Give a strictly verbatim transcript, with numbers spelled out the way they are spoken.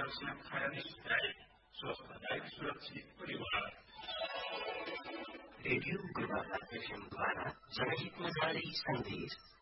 आवश्यक खाना निश्चित स्वस्थदायक सुरक्षित परिवार। रेडियो गुरुवार एफएम द्वारा जनहितमा जारी सन्देश।